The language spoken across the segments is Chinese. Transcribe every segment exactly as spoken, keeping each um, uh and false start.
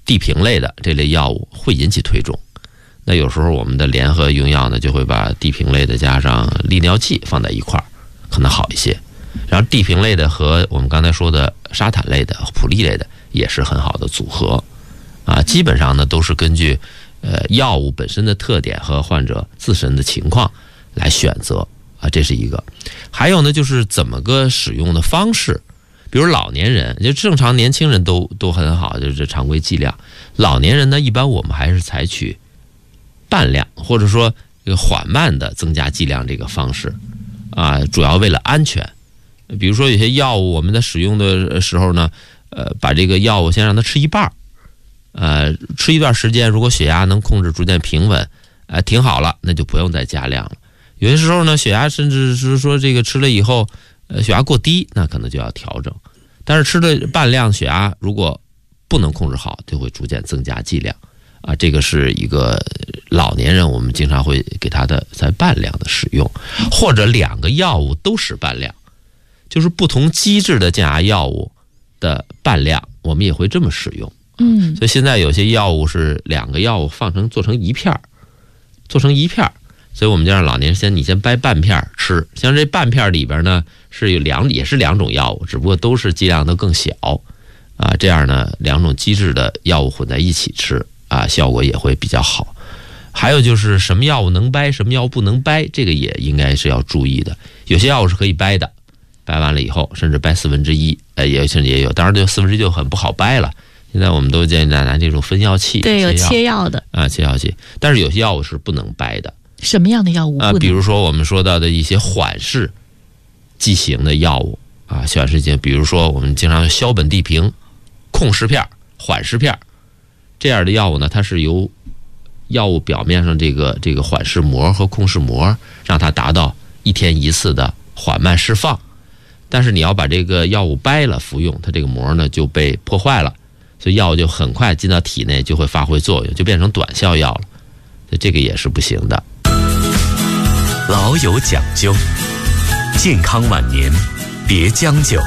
地平类的这类药物会引起推重。那有时候我们的联合用药呢，就会把地平类的加上利尿剂放在一块儿，可能好一些。然后地平类的和我们刚才说的沙坦类的、普利类的也是很好的组合啊。基本上呢都是根据呃药物本身的特点和患者自身的情况来选择啊，这是一个。还有呢就是怎么个使用的方式，比如老年人，就正常年轻人都都很好，就是常规剂量。老年人呢，一般我们还是采取半量或者说这个缓慢的增加剂量这个方式啊，主要为了安全。比如说有些药物我们在使用的时候呢，呃，把这个药物先让它吃一半，呃，吃一段时间，如果血压能控制逐渐平稳，呃，挺好了，那就不用再加量了。有些时候呢，血压甚至是说这个吃了以后，呃，血压过低，那可能就要调整。但是吃的半量血压如果不能控制好，就会逐渐增加剂量啊。这个是一个老年人我们经常会给他的在半量的使用，或者两个药物都使半量，就是不同机制的降压药物的半量，我们也会这么使用。 嗯， 所以现在有些药物是两个药物放成做成一片做成一片所以我们就让老年人先你先掰半片吃。像这半片里边呢是有两也是两种药物，只不过都是剂量都更小啊，这样呢两种机制的药物混在一起吃啊，效果也会比较好。还有就是什么药物能掰，什么药物不能掰，这个也应该是要注意的。有些药物是可以掰的，掰完了以后甚至掰四分之一，呃，也甚至也有，当然这四分之一就很不好掰了。现在我们都建议大家拿这种分药器， 对，有切药的啊，切药器。但是有些药物是不能掰的。 什么样的药物不能？ 啊，比如说我们说到的一些缓释剂型的药物啊，缓释剂，比如说我们经常硝苯地平、控释片、缓释片这样的药物呢，它是由药物表面上这个这个缓释膜和控释膜，让它达到一天一次的缓慢释放。但是你要把这个药物掰了服用，它这个膜呢就被破坏了，所以药物就很快进到体内就会发挥作用，就变成短效药了，所以这个也是不行的。 老有讲究，健康晚年别将就。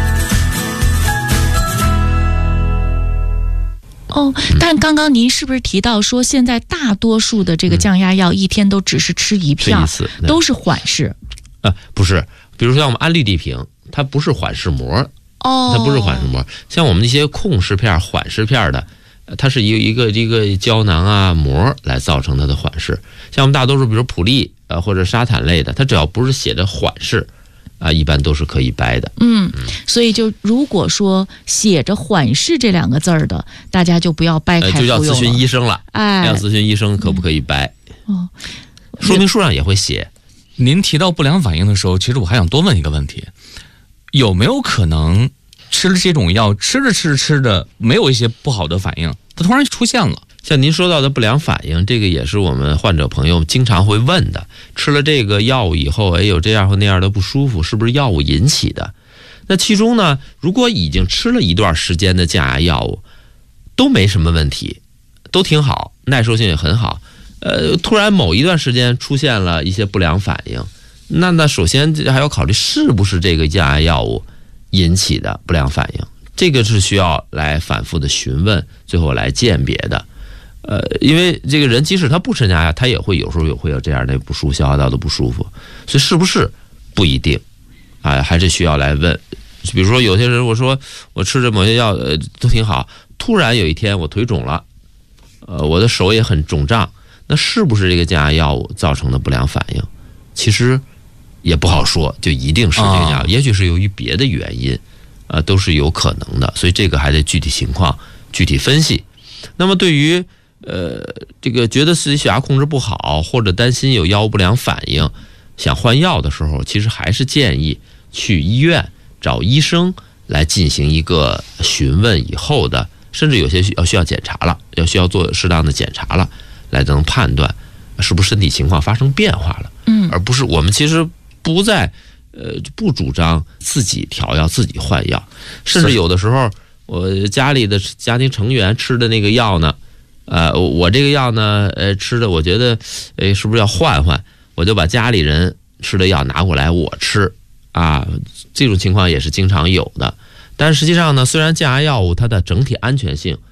哦，但刚刚您是不是提到说，现在大多数的这个降压药一天都只是吃一片， 嗯、 都是缓释？ 呃，不是，比如说像我们安利地平，它不是缓释膜， 哦， 它不是缓释膜。像我们那些控释片、缓释片的，它是一个一个一个胶囊啊膜来造成它的缓释。像我们大多数，比如普利呃或者沙坦类的，它只要不是写着缓释。啊，一般都是可以掰的。 嗯，所以就如果说写着缓释这两个字儿的，大家就不要掰开服用了， 呃、就要咨询医生了。 哎， 要咨询医生可不可以掰？ 哦， 说明书上也会写。 您提到不良反应的时候，其实我还想多问一个问题：有没有可能吃了这种药，吃着吃着吃着没有一些不好的反应，它突然就出现了？ 像您说到的不良反应，这个也是我们患者朋友经常会问的。吃了这个药物以后，哎，有这样或那样的不舒服，是不是药物引起的？那其中呢，如果已经吃了一段时间的降压药物，都没什么问题，都挺好，耐受性也很好。呃，突然某一段时间出现了一些不良反应，那那首先还要考虑是不是这个降压药物引起的不良反应，这个是需要来反复的询问，最后来鉴别的。呃，因为这个人即使他不吃降压，他也会有时候也会有这样的不舒服，消化道的不舒服，所以是不是不一定啊，还是需要来问。比如说有些人我说我吃着某些药呃都挺好，突然有一天我腿肿了，呃我的手也很肿胀，那是不是这个降压药物造成的不良反应？其实也不好说，就一定是这个药物，也许是由于别的原因，呃都是有可能的，所以这个还得具体情况具体分析。那么对于呃，这个觉得自己血压控制不好，或者担心有药物不良反应，想换药的时候，其实还是建议去医院找医生来进行一个询问以后的，甚至有些要需要检查了，要需要做适当的检查了，来能判断是不是身体情况发生变化了。 嗯， 而不是我们其实不在呃不主张自己调药、自己换药，甚至有的时候我家里的家庭成员吃的那个药呢。呃，我这个药呢，呃，吃的我觉得，呃，是不是要换换？我就把家里人吃的药拿过来我吃，啊，这种情况也是经常有的。但实际上呢，虽然降压药物它的整体安全性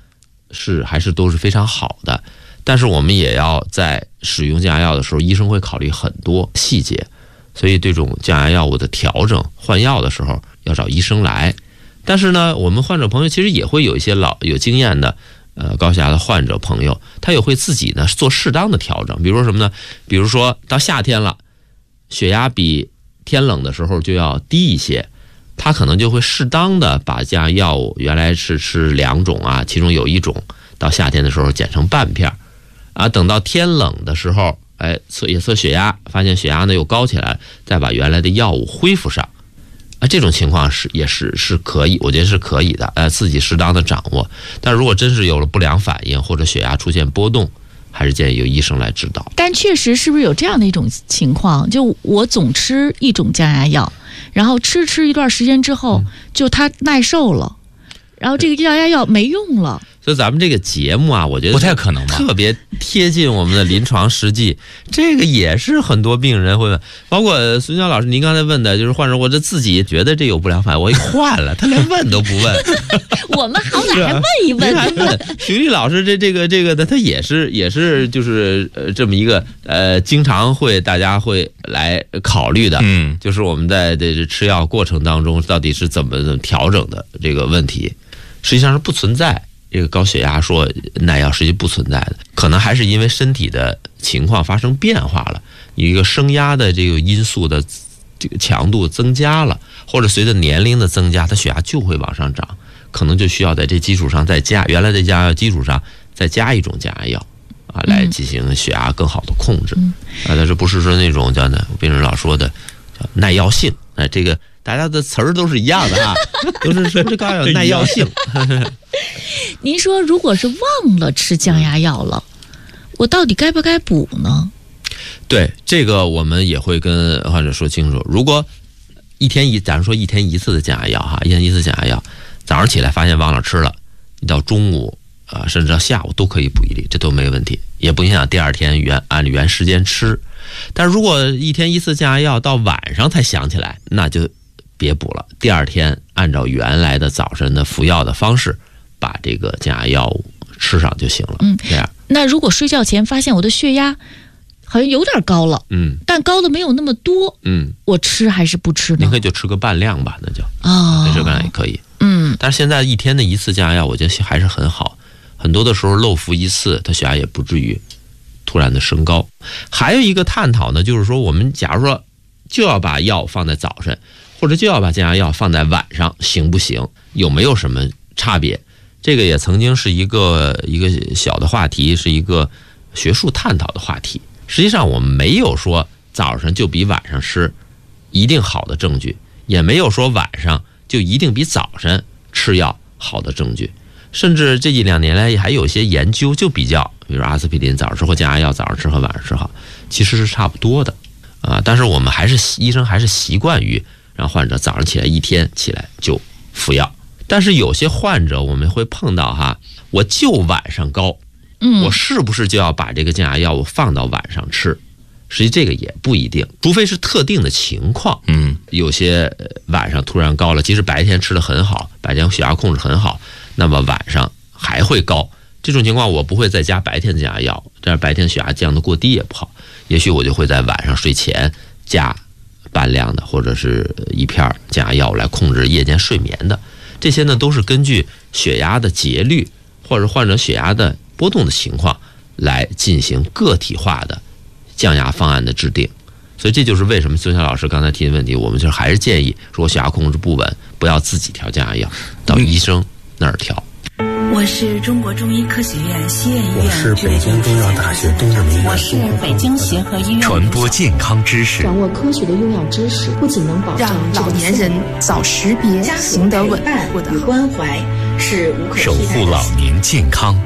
是还是都是非常好的，但是我们也要在使用降压药的时候，医生会考虑很多细节，所以这种降压药物的调整换药的时候要找医生来。但是呢，我们患者朋友其实也会有一些老有经验的呃高血压的患者朋友，他也会自己呢做适当的调整。比如说什么呢？比如说到夏天了，血压比天冷的时候就要低一些，他可能就会适当的把降压药物原来是吃两种啊，其中有一种到夏天的时候减成半片啊，等到天冷的时候，哎，测也测血压，发现血压呢又高起来，再把原来的药物恢复上。啊，这种情况是也是是可以，我觉得是可以的，呃，自己适当的掌握。但如果真是有了不良反应或者血压出现波动，还是建议由医生来指导。 但确实是不是有这样的一种情况，就我总吃一种降压药，然后吃吃一段时间之后，就它耐受了，然后这个降压药没用了。 所以咱们这个节目啊，我觉得不太可能吧， 特别贴近我们的临床实际。这个也是很多病人会问，包括孙娇老师您刚才问的，就是患者我这自己觉得这有不良反应，我一换了，他连问都不问。 我们好歹还问一问。 还问徐丽老师这这个这个的，他也是也是就是呃这么一个呃经常会大家会来考虑的， 嗯， 就是我们在这吃药过程当中到底是怎么怎么调整的这个问题，实际上是不存在。这个高血压说耐药实际不存在的，可能还是因为身体的情况发生变化了，一个升压的这个因素的这个强度增加了，或者随着年龄的增加，它血压就会往上涨，可能就需要在这基础上再加原来的降压药基础上再加一种降压药啊，来进行血压更好的控制。 嗯、 啊，但是不是说那种叫呢病人老说的叫耐药性，哎，这个大家的词儿都是一样的啊，都是说这高有耐药性。 您说，如果是忘了吃降压药了，我到底该不该补呢？ 对，这个我们也会跟患者说清楚。如果一天一，咱说一天一次的降压药哈，一天一次降压药，早上起来发现忘了吃了，你到中午啊、呃，甚至到下午都可以补一粒，这都没问题，也不影响第二天原按原时间吃。但如果一天一次降压药到晚上才想起来，那就别补了，第二天按照原来的早晨的服药的方式，把这个降压药物吃上就行了。 嗯， 这样。 那如果睡觉前发现我的血压好像有点高了， 嗯， 但高的没有那么多， 嗯， 我吃还是不吃呢？ 您可以就吃个半量吧，那就哦， 吃个半量也可以。 嗯， 但是现在一天的一次降压药，我觉得还是很好，很多的时候漏服一次，它血压也不至于突然的升高。还有一个探讨呢，就是说我们假如说就要把药放在早晨，或者就要把降压药放在晚上，行不行？有没有什么差别？这个也曾经是一个一个小的话题，是一个学术探讨的话题。实际上我们没有说早上就比晚上吃一定好的证据，也没有说晚上就一定比早晨吃药好的证据。甚至这一两年来还有一些研究就比较，比如阿司匹林早上吃或降压药早上吃和晚上吃好，其实是差不多的啊。但是我们还是医生还是习惯于让患者早上起来一天起来就服药。但是有些患者我们会碰到哈，我就晚上高， 嗯， 我是不是就要把这个降压药物放到晚上吃？实际这个也不一定，除非是特定的情况。 嗯， 有些晚上突然高了，即使白天吃得很好，白天血压控制很好，那么晚上还会高。这种情况我不会再加白天的降压药，这样白天血压降得过低也不好。也许我就会在晚上睡前加半量的或者是一片降压药来控制夜间睡眠的。这些呢都是根据血压的节律或者患者血压的波动的情况来进行个体化的降压方案的制定。所以这就是为什么孙晓老师刚才提的问题，我们就还是建议如果血压控制不稳，不要自己调降压药，到医生那儿调。 我是中国中医科学院西苑医院， 我是北京中药大学东直门医院， 我是北京协和医院， 传播健康知识， 掌握科学的用药知识，不仅能保障让老年人早识别、行得稳、活得关怀，是无可替代的。 守护老年健康。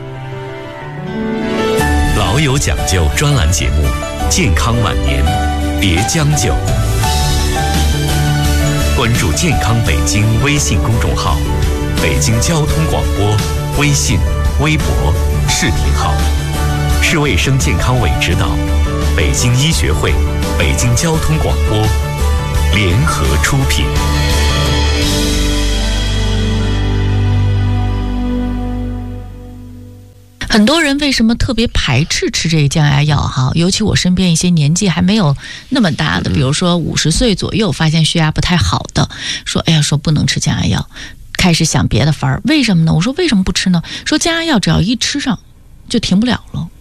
老有讲究专栏节目，健康晚年别将就。关注健康北京微信公众号，北京交通广播微信、微博、视频号，市卫生健康委指导，北京医学会、北京交通广播联合出品。 很多人为什么特别排斥吃这个降压药哈？尤其我身边一些年纪还没有那么大的，比如说五十岁左右发现血压不太好的，说哎呀说不能吃降压药，开始想别的法儿。为什么呢？我说为什么不吃呢？说降压药只要一吃上就停不了了。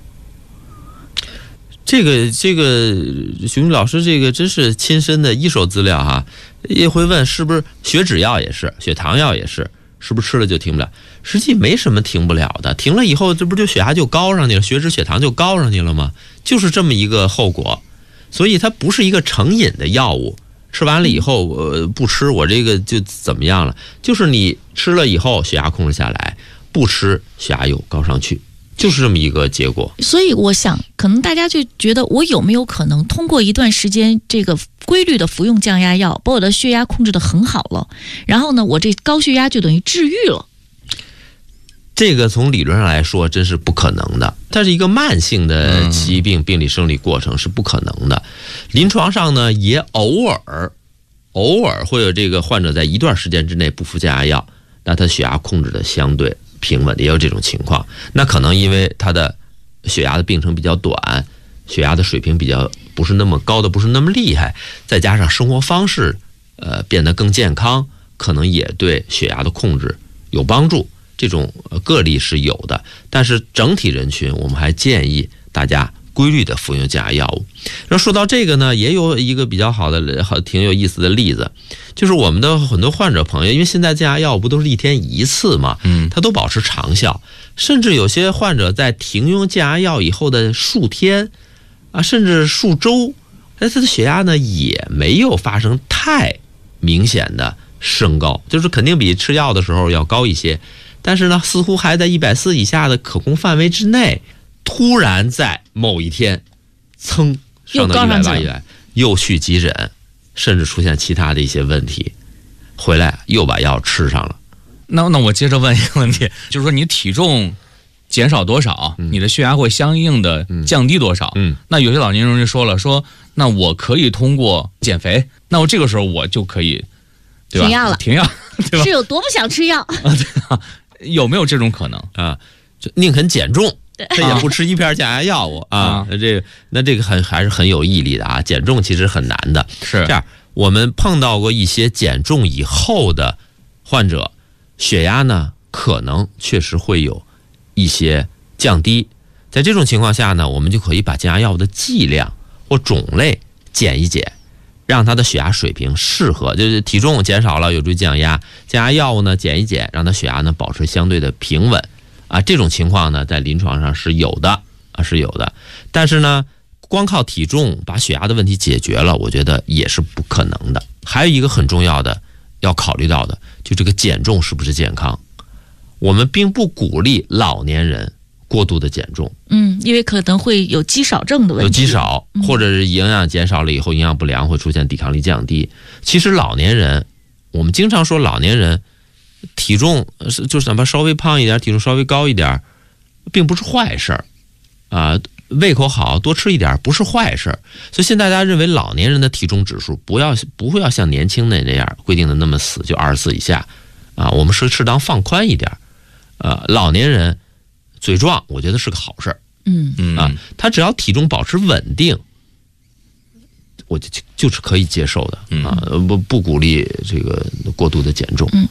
这个这个熊老师这个真是亲身的一手资料哈，也会问是不是血脂药也是，血糖药也是，是不是吃了就停不了？实际没什么停不了的，停了以后这不就血压就高上去了，血脂血糖就高上去了吗？就是这么一个后果。所以它不是一个成瘾的药物，吃完了以后呃不吃我这个就怎么样了，就是你吃了以后血压控制下来，不吃血压又高上去，就是这么一个结果。 所以我想可能大家就觉得我有没有可能通过一段时间这个规律的服用降压药，把我的血压控制得很好了，然后呢我这高血压就等于治愈了。 这个从理论上来说真是不可能的，它是一个慢性的疾病病理生理过程，是不可能的。临床上呢也偶尔偶尔会有这个患者在一段时间之内不服降压药，那他血压控制的相对平稳，也有这种情况。那可能因为他的血压的病程比较短，血压的水平比较不是那么高的，不是那么厉害，再加上生活方式呃变得更健康，可能也对血压的控制有帮助。这种个例是有的，但是整体人群我们还建议大家规律的服用降压药物。那说到这个呢，也有一个比较好的好挺有意思的例子，就是我们的很多患者朋友，因为现在降压药不都是一天一次嘛，嗯，它都保持长效，甚至有些患者在停用降压药以后的数天啊，甚至数周，哎，他的血压呢也没有发生太明显的升高，就是肯定比吃药的时候要高一些。但是呢，似乎还在一百四以下的可控范围之内，突然在某一天，噌上到一百八以来，又去急诊，甚至出现其他的一些问题，回来又把药吃上了。 那那我接着问一个问题，就是说你体重减少多少，嗯、你的血压会相应的降低多少？嗯，那有些老年人就说了，说那我可以通过减肥，那我这个时候我就可以，对吧？ 停药了， 停药，对吧？ 是有多不想吃药？ 啊，对啊。有没有这种可能啊？就宁肯减重，他也不吃一片降压药物啊。那这个那这个很还是很有毅力的啊。减重其实很难的。 是这样，我们碰到过一些减重以后的患者，血压呢可能确实会有一些降低。在这种情况下呢，我们就可以把降压药物的剂量或种类减一减，让他的血压水平适合，就是体重减少了有助于降压，降压药物呢减一减，让他血压呢保持相对的平稳啊。这种情况呢在临床上是有的啊，是有的。但是呢，光靠体重把血压的问题解决了，我觉得也是不可能的。还有一个很重要的要考虑到的，就这个减重是不是健康？我们并不鼓励老年人过度的减重， 嗯，因为可能会有肌少症的问题， 有肌少，或者是营养减少了以后，营养不良会出现抵抗力降低。其实老年人，我们经常说老年人体重就是哪怕稍微胖一点，体重稍微高一点，并不是坏事儿啊。胃口好，多吃一点不是坏事。所以现在大家认为老年人的体重指数不要不会要像年轻人那样规定的那么死，就二十四以下啊。我们是适当放宽一点，呃，老年人嘴壮，我觉得是个好事儿。 嗯嗯啊，他只要体重保持稳定，我就就是可以接受的啊，不不鼓励这个过度的减重。 嗯，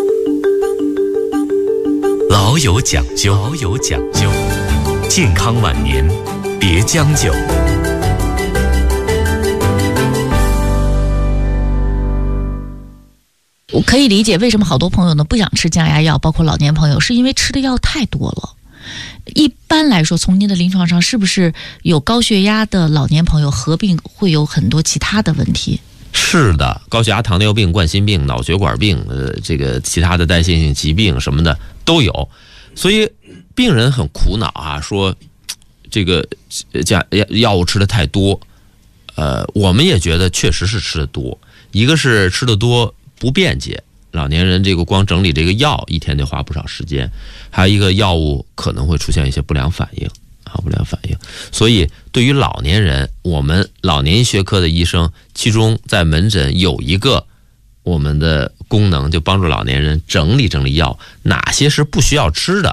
老有讲究，老有讲究，健康晚年别将就。 我可以理解为什么好多朋友呢不想吃降压药，包括老年朋友，是因为吃的药太多了。一般来说，从您的临床上，是不是有高血压的老年朋友合并会有很多其他的问题？ 是的，高血压、糖尿病、冠心病、脑血管病，呃，这个其他的代谢性疾病什么的都有，所以病人很苦恼啊，说这个药药物吃的太多，呃，我们也觉得确实是吃的多，一个是吃的多不便捷。老年人这个光整理这个药一天就花不少时间，还有一个药物可能会出现一些不良反应啊，不良反应。所以对于老年人，我们老年医学科的医生，其中在门诊有一个我们的功能，就帮助老年人整理整理药，哪些是不需要吃的，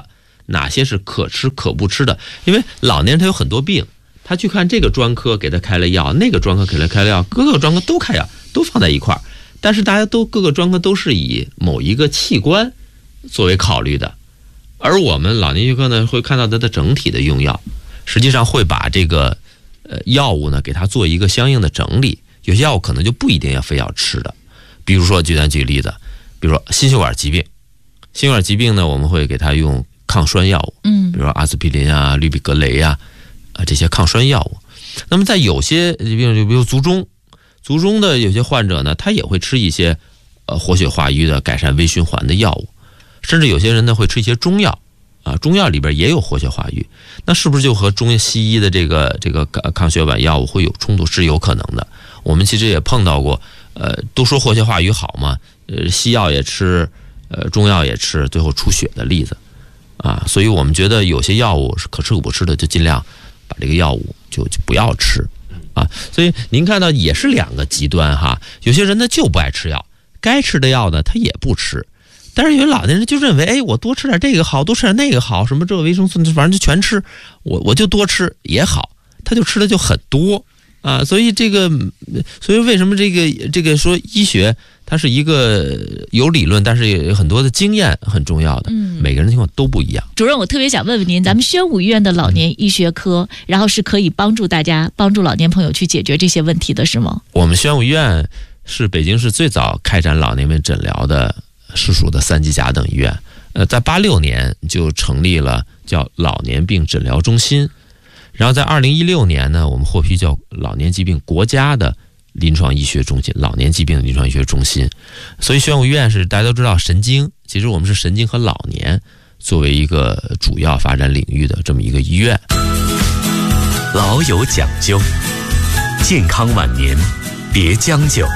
哪些是可吃可不吃的。因为老年人他有很多病，他去看这个专科给他开了药，那个专科给他开了药，各个专科都开药，都放在一块儿，但是大家都各个专科都是以某一个器官作为考虑的，而我们老年医学科呢会看到它的整体的用药，实际上会把这个呃药物呢给它做一个相应的整理。有些药物可能就不一定要非要吃的，比如说举咱举个例子，比如说心血管疾病，心血管疾病呢我们会给它用抗栓药物，嗯，比如说阿司匹林啊、氯吡格雷啊，啊这些抗栓药物。那么在有些疾病，就比如卒中，卒中的有些患者呢，他也会吃一些呃活血化瘀的、改善微循环的药物，甚至有些人呢会吃一些中药。啊，中药里边也有活血化瘀，那是不是就和中西医的这个这个抗血管药物会有冲突？是有可能的。我们其实也碰到过，呃，都说活血化瘀好嘛，呃，西药也吃，呃，中药也吃，最后出血的例子，啊，所以我们觉得有些药物是可吃可不吃的，就尽量把这个药物就就不要吃，啊，所以您看到也是两个极端哈，有些人呢就不爱吃药，该吃的药呢他也不吃。但是有些老年人就认为，哎，我多吃点这个好，多吃点那个好，什么这个维生素，反正就全吃，我我就多吃也好，他就吃的就很多啊。所以这个，所以为什么这个这个说医学它是一个有理论，但是也有很多的经验很重要的，嗯，每个人情况都不一样。 主任，我特别想问问您，咱们宣武医院的老年医学科，然后是可以帮助大家、帮助老年朋友去解决这些问题的，是吗？ 我们宣武医院是北京市最早开展老年病诊疗的。市属的三级甲等医院，呃，在八六年就成立了叫老年病诊疗中心，然后在二零一六年呢，我们获批叫老年疾病国家的临床医学中心，老年疾病临床医学中心。所以宣武医院是大家都知道神经，其实我们是神经和老年作为一个主要发展领域的这么一个医院。 老有讲究，健康晚年别将就。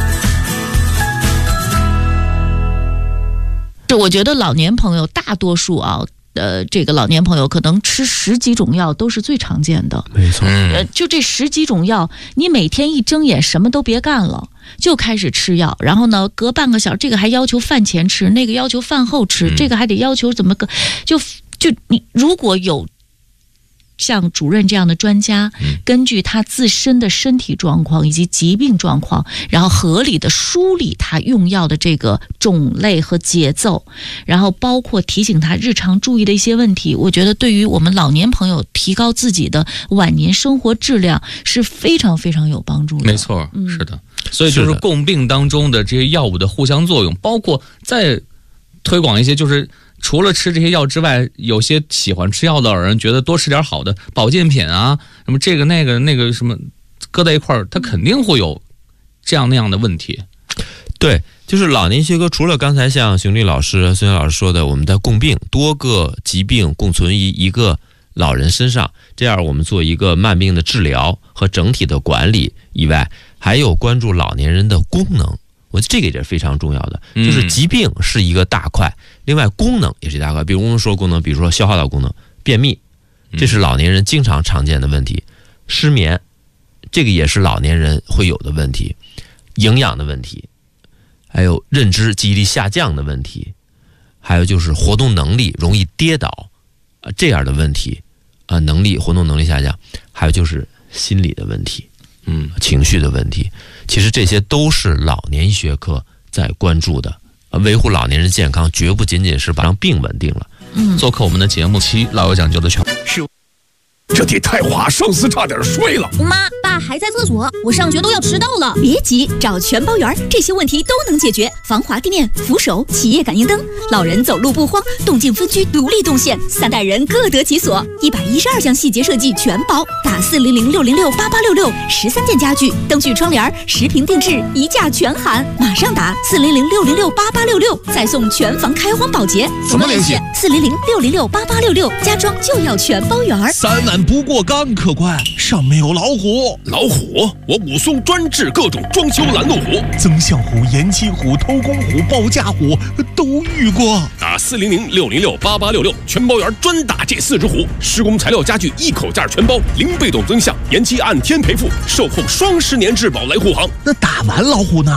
这我觉得老年朋友大多数啊，呃，这个老年朋友可能吃十几种药都是最常见的。 没错， 呃，就这十几种药，你每天一睁眼什么都别干了，就开始吃药，然后呢，隔半个小时，这个还要求饭前吃，那个要求饭后吃，这个还得要求怎么个，就就你如果有。像主任这样的专家，根据他自身的身体状况以及疾病状况，然后合理的梳理他用药的这个种类和节奏，然后包括提醒他日常注意的一些问题，我觉得对于我们老年朋友提高自己的晚年生活质量是非常非常有帮助的。 没错，嗯、是的。所以就是共病当中的这些药物的互相作用，包括再推广一些就是。除了吃这些药之外，有些喜欢吃药的老人觉得多吃点好的保健品啊，什么这个那个那个什么，搁在一块儿，他肯定会有这样那样的问题。 对，就是老年医学科除了刚才像熊丽老师、孙老师说的，我们在共病，多个疾病共存于一个老人身上，这样我们做一个慢病的治疗和整体的管理以外，还有关注老年人的功能。我觉得这个也是非常重要的，就是疾病是一个大块，另外功能也是一大块。比如我们说功能，比如说消化道功能，便秘，这是老年人经常常见的问题；失眠，这个也是老年人会有的问题；营养的问题，还有认知记忆力下降的问题，还有就是活动能力容易跌倒啊这样的问题啊，能力活动能力下降，还有就是心理的问题。嗯，情绪的问题，其实这些都是老年医学科在关注的。维护老年人健康，绝不仅仅是把让病稳定了。 嗯，做客我们的节目期老有讲究的全是。这铁太华上司差点摔了。 妈，爸还在厕所，我上学都要迟到了。别急，找全包园，这些问题都能解决。防滑地面、扶手、企业感应灯，老人走路不慌，动静分区独立动线，三代人各得其所。一百一十二项细节设计全包，打四零零六零六八八六六，十三件家具、灯具、窗帘，十平定制，一价全含。马上打四零零六零六八八六六，再送全房开荒保洁。 怎么联系？ 四零零六零六八八六六，家装就要全包园。 三万不过岗，客官上面有老虎。老虎？我武松专治各种装修拦路虎，增项虎、延期虎、偷工虎、报价虎都遇过。打四零零六零六八八六六，全包园专打这四只虎。施工材料家具一口价全包，零被动增项，延期按天赔付，售后双十年质保来护航。那打完老虎呢？